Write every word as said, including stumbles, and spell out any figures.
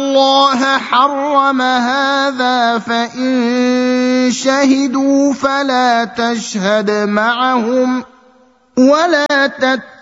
الله حرم هذا فإن شهدوا فلا تشهد معهم ولا تتبع